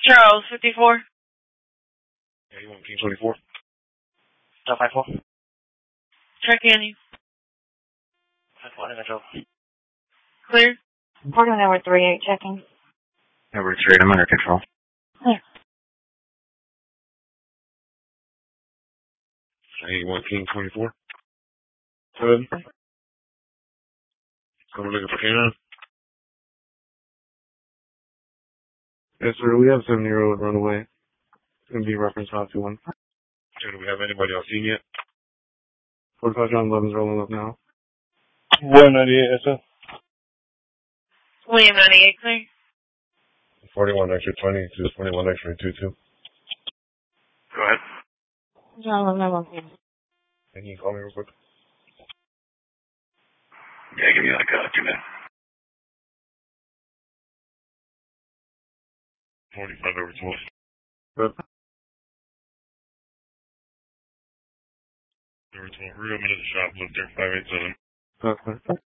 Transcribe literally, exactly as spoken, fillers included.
Charles, fifty-four. Yeah, you want King twenty-four? Stop five four. Check in. five four, Metro. Clear. Portal number three eight checking. Number three, I'm under control. Clear. Hey, you want King twenty-four? Good. Someone looking for Canine? Yes, sir. We have seven-year-old runaway. It's going to be reference five two one. Do we have anybody else seen yet? forty-five John eleven's rolling up now. one ninety-eight, S L. William ninety-eight, clear. forty-one extra twenty to twenty-one extra two two. Go ahead. John eleven nine one. Can you call me real quick? Yeah, give me like uh, two minutes. forty-five over twelve. Good. Over twelve. Real minute shop, look there, five eight seven. Okay.